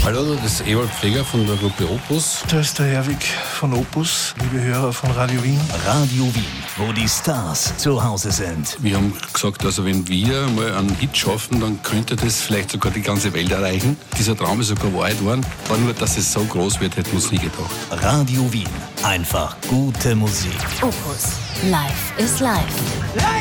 Hallo, das ist Ewald Pfleger von der Gruppe Opus. Da ist der Herwig von Opus, liebe Hörer von Radio Wien. Radio Wien, wo die Stars zu Hause sind. Wir haben gesagt, also wenn wir mal einen Hit schaffen, dann könnte das vielleicht sogar die ganze Welt erreichen. Dieser Traum ist sogar wahr geworden. Aber nur, dass es so groß wird, hätten wir uns nie gedacht. Radio Wien, einfach gute Musik. Opus, Life is Life.